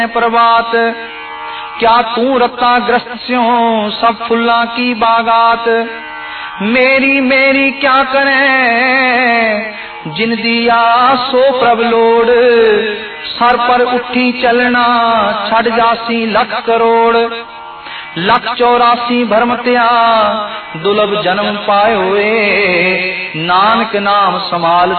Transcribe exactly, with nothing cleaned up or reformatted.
प्रभात, क्या तू रत्ता ग्रस्त स्यों सब फुल्ला की बागात। मेरी मेरी क्या करे जिन दिया सो प्रभ लोड़, सर पर उठी चलना छड़ जासी लख करोड़। लख चौरासी भरम त्या दुलभ जन्म पाए हुए, नानक नाम संभाल